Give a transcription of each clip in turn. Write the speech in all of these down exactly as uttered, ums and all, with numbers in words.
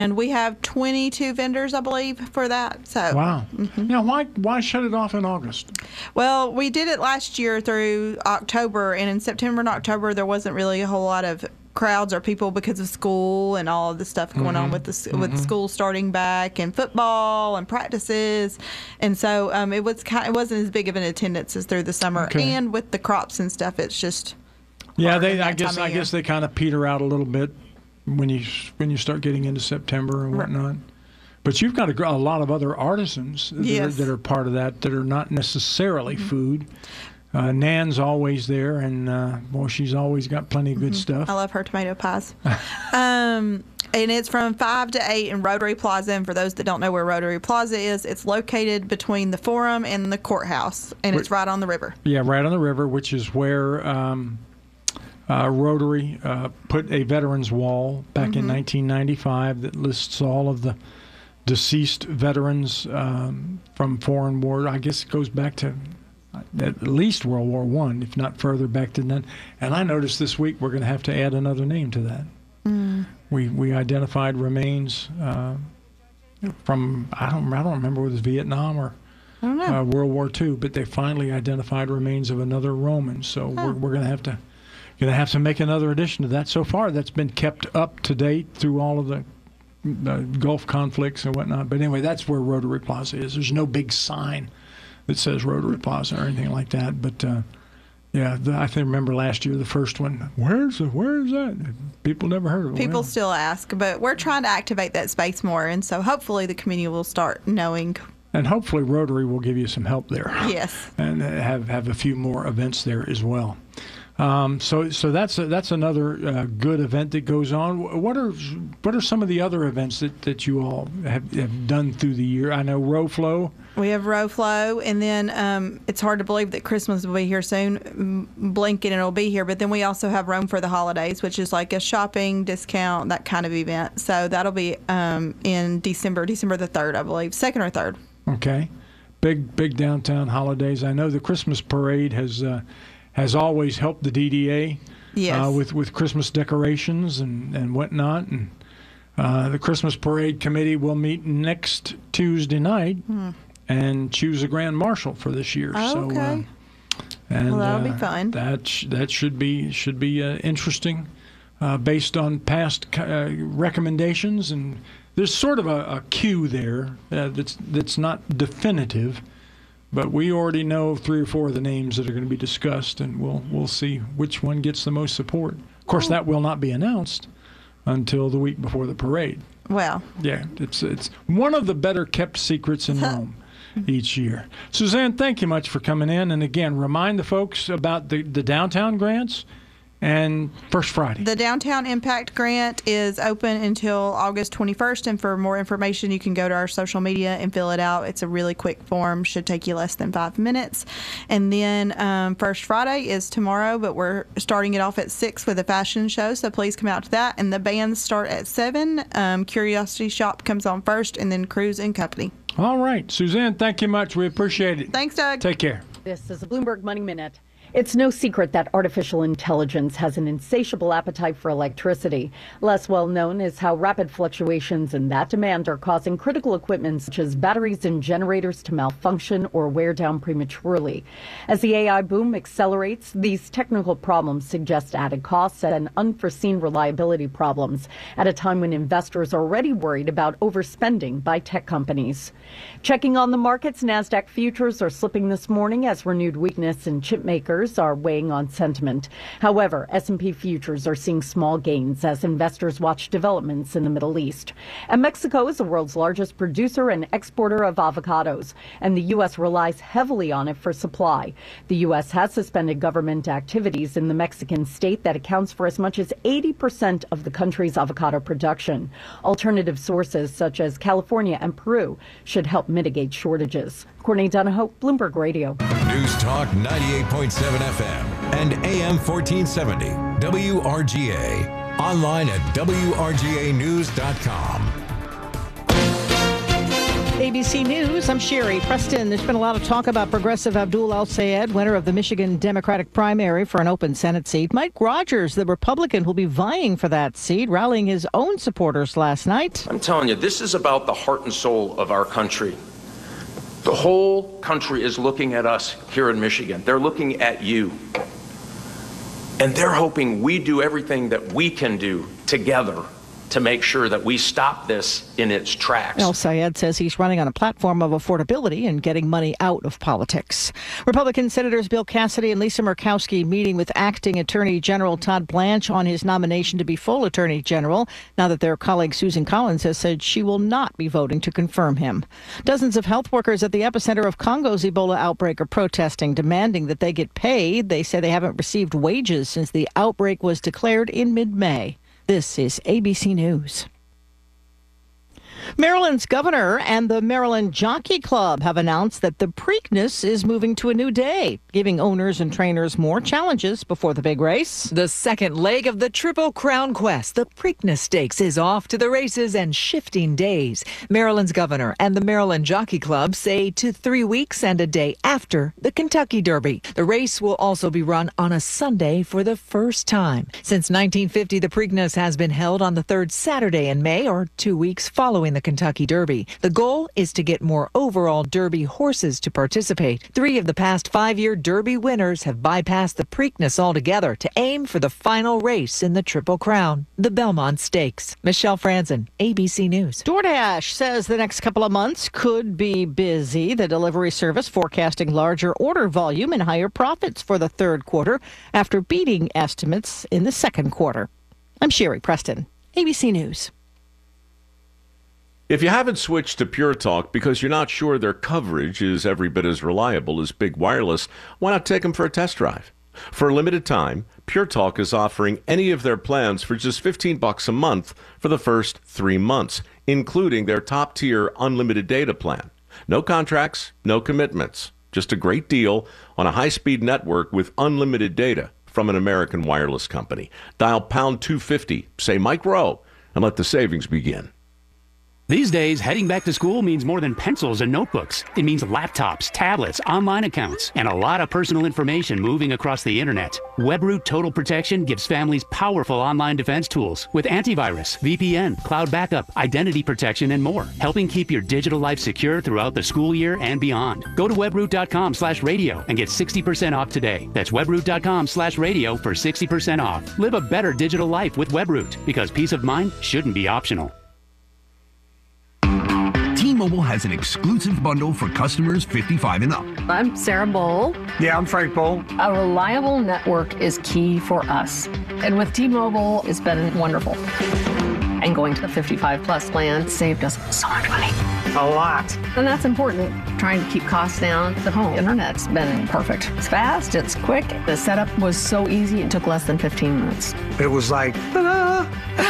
And we have twenty-two vendors, I believe, for that. So wow. Mm-hmm. Now, why why shut it off in August? Well, we did it last year through October, and in September and October there wasn't really a whole lot of crowds or people because of school and all of the stuff going mm-hmm. on with the mm-hmm. with school starting back and football and practices, and so um, it was kind, it wasn't as big of an attendance as through the summer. Okay. And with the crops and stuff, it's just yeah. They I guess I guess they kind of peter out a little bit when you when you start getting into September and whatnot. Right. But you've got a, a lot of other artisans that, yes. are, that are part of that that are not necessarily mm-hmm. food. Uh, Nan's always there, and uh, boy, she's always got plenty of good mm-hmm. stuff. I love her tomato pies. um, and it's from five to eight in Rotary Plaza. And for those that don't know where Rotary Plaza is, it's located between the Forum and the courthouse, and it's right on the river. Yeah, right on the river, which is where um, uh, Rotary uh, put a veterans wall back mm-hmm. in nineteen ninety-five that lists all of the deceased veterans um, from foreign war. I guess it goes back to at least World War One, if not further back than that. And I noticed this week we're going to have to add another name to that. Mm. We we identified remains uh, from I don't I don't remember whether it was Vietnam or I don't know. Uh, World War Two, but they finally identified remains of another Roman. So oh. we're we're going to have to going to have to make another addition to that. So far, that's been kept up to date through all of the uh, Gulf conflicts and whatnot. But anyway, that's where Rotary Plaza is. There's no big sign that says Rotary Plaza or anything like that. But uh, yeah, the, I think remember last year the first one. Where's the, where's that? People never heard of it. People well, still ask, but we're trying to activate that space more, and so hopefully the community will start knowing. And hopefully Rotary will give you some help there. Yes. And have have a few more events there as well. Um, so so that's a, that's another uh, good event that goes on. What are what are some of the other events that, that you all have, have done through the year? I know RowFlow. We have RowFlow, and then um, it's hard to believe that Christmas will be here soon. Blink and it'll be here. But then we also have Roam for the Holidays, which is like a shopping discount, that kind of event. So that'll be um, in December, December the third, I believe, second or third. Okay, big big downtown holidays. I know the Christmas parade has uh, has always helped the D D A yes. uh, with with Christmas decorations and and whatnot. And uh, the Christmas parade committee will meet next Tuesday night hmm. and choose a grand marshal for this year. Oh, okay. So, uh, and well, that'll uh, be fun. That sh- that should be should be uh, interesting, uh, based on past uh, recommendations. And there's sort of a, a queue there uh, that's that's not definitive, but we already know three or four of the names that are going to be discussed, and we'll we'll see which one gets the most support. Of course, that will not be announced until the week before the parade. Well, yeah, it's it's one of the better kept secrets in Rome each year. Suzanne, thank you much for coming in, and again, remind the folks about the the downtown grants. And First Friday. The Downtown Impact Grant is open until August twenty-first, and for more information, you can go to our social media and fill it out. It's a really quick form, should take you less than five minutes. And then um, First Friday is tomorrow, but we're starting it off at six with a fashion show, so please come out to that. And the bands start at seven. Um, Curiosity Shop comes on first, and then Cruise and Company. All right. Suzanne, thank you much. We appreciate it. Thanks, Doug. Take care. This is a Bloomberg Money Minute. It's no secret that artificial intelligence has an insatiable appetite for electricity. Less well known is how rapid fluctuations in that demand are causing critical equipment such as batteries and generators to malfunction or wear down prematurely. As the A I boom accelerates, these technical problems suggest added costs and unforeseen reliability problems at a time when investors are already worried about overspending by tech companies. Checking on the markets, NASDAQ futures are slipping this morning as renewed weakness in chip makers are weighing on sentiment. However, S and P futures are seeing small gains as investors watch developments in the Middle East. And Mexico is the world's largest producer and exporter of avocados, and the U S relies heavily on it for supply. The U S has suspended government activities in the Mexican state that accounts for as much as eighty percent of the country's avocado production. Alternative sources such as California and Peru should help mitigate shortages. Courtney Donahoe, Bloomberg Radio. News Talk ninety-eight point seven F M and A M fourteen seventy W R G A. Online at W R G A news dot com. A B C News, I'm Sherry Preston. There's been a lot of talk about Progressive Abdul El-Sayed, winner of the Michigan Democratic primary for an open Senate seat. Mike Rogers, the Republican, will be vying for that seat, rallying his own supporters last night. I'm telling you, this is about the heart and soul of our country. The whole country is looking at us here in Michigan. They're looking at you. And they're hoping we do everything that we can do together to make sure that we stop this in its tracks. El-Sayed says he's running on a platform of affordability and getting money out of politics. Republican Senators Bill Cassidy and Lisa Murkowski meeting with acting Attorney General Todd Blanche on his nomination to be full Attorney General, now that their colleague Susan Collins has said she will not be voting to confirm him. Dozens of health workers at the epicenter of Congo's Ebola outbreak are protesting, demanding that they get paid. They say they haven't received wages since the outbreak was declared in mid-May. This is A B C News. Maryland's governor and the Maryland Jockey Club have announced that the Preakness is moving to a new day, giving owners and trainers more challenges before the big race. The second leg of the Triple Crown Quest, the Preakness Stakes, is off to the races and shifting days. Maryland's governor and the Maryland Jockey Club say to three weeks and a day after the Kentucky Derby. The race will also be run on a Sunday for the first time. Since nineteen fifty, the Preakness has been held on the third Saturday in May, or two weeks following the Kentucky Derby. The goal is to get more overall Derby horses to participate. Three of the past five-year Derby winners have bypassed the Preakness altogether to aim for the final race in the Triple Crown, the Belmont Stakes. Michelle Franzen, A B C News. DoorDash says the next couple of months could be busy. The delivery service forecasting larger order volume and higher profits for the third quarter after beating estimates in the second quarter. I'm Sherry Preston, A B C News. If you haven't switched to Pure Talk because you're not sure their coverage is every bit as reliable as Big Wireless, why not take them for a test drive? For a limited time, Pure Talk is offering any of their plans for just fifteen bucks a month for the first three months, including their top-tier unlimited data plan. No contracts, no commitments, just a great deal on a high-speed network with unlimited data from an American wireless company. Dial pound two fifty, say Mike Rowe, and let the savings begin. These days, heading back to school means more than pencils and notebooks. It means laptops, tablets, online accounts, and a lot of personal information moving across the internet. WebRoot Total Protection gives families powerful online defense tools with antivirus, V P N, cloud backup, identity protection, and more, helping keep your digital life secure throughout the school year and beyond. Go to webroot.com slash radio and get sixty percent off today. That's webroot.com slash radio for sixty percent off. Live a better digital life with WebRoot, because peace of mind shouldn't be optional. T-Mobile has an exclusive bundle for customers fifty-five and up. I'm Sarah Bowl. Yeah, I'm Frank Bowl. A reliable network is key for us. And with T-Mobile, it's been wonderful. And going to the fifty-five plus plan saved us so much money. A lot. And that's important. Trying to keep costs down. The home internet's been perfect. It's fast, it's quick. The setup was so easy, it took less than fifteen minutes. It was like, ta-da!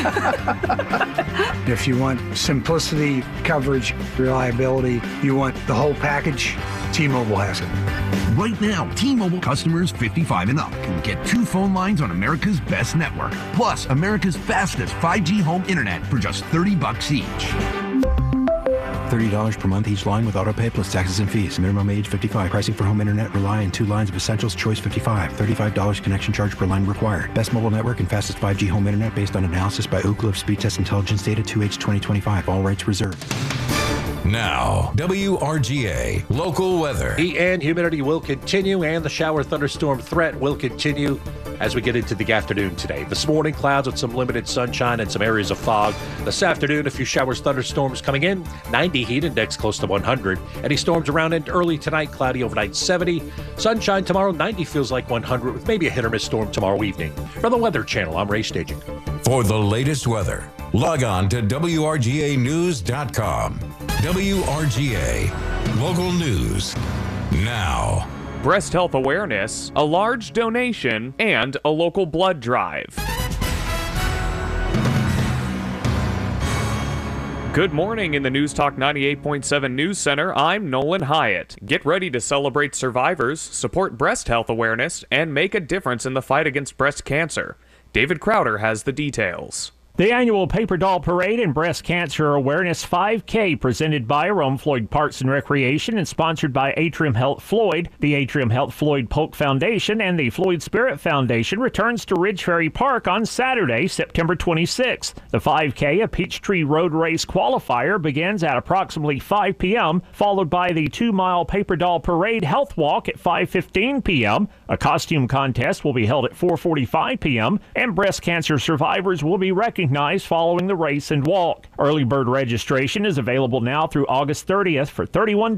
If you want simplicity, coverage, reliability, you want the whole package, T-Mobile has it. Right now, T-Mobile customers fifty-five and up can get two phone lines on America's best network, plus America's fastest five G home internet for just thirty bucks each. thirty dollars per month each line with autopay plus taxes and fees. Minimum age fifty-five. Pricing for home internet rely on two lines of Essentials Choice fifty-five. thirty-five dollars connection charge per line required. Best mobile network and fastest five G home internet based on analysis by Ookla of Speed Test Intelligence data two H twenty twenty-five. All rights reserved. Now, W R G A local weather. Heat and humidity will continue, and the shower thunderstorm threat will continue as we get into the afternoon today. This morning, clouds with some limited sunshine and some areas of fog. This afternoon, a few showers, thunderstorms coming in. ninety heat index close to one hundred. Any storms around and early tonight, cloudy overnight seventy. Sunshine tomorrow, ninety feels like one hundred with maybe a hit or miss storm tomorrow evening. From the Weather Channel, I'm Ray Staging. For the latest weather, log on to W R G A news dot com. W R G A local news now. Breast health awareness, a large donation, and a local blood drive. Good morning in the News Talk ninety-eight point seven News Center. I'm Nolan Hyatt. Get ready to celebrate survivors, support breast health awareness, and make a difference in the fight against breast cancer. David Crowder has the details. The annual Paper Doll Parade and Breast Cancer Awareness five K presented by Rome Floyd Parks and Recreation and sponsored by Atrium Health Floyd, the Atrium Health Floyd Polk Foundation, and the Floyd Spirit Foundation returns to Ridge Ferry Park on Saturday, September twenty-sixth. The five K, a Peachtree Road Race qualifier, begins at approximately five p.m., followed by the two-mile Paper Doll Parade Health Walk at five fifteen p.m. A costume contest will be held at four forty-five p.m., and breast cancer survivors will be recognized following the race and walk. Early bird registration is available now through August thirtieth for thirty-one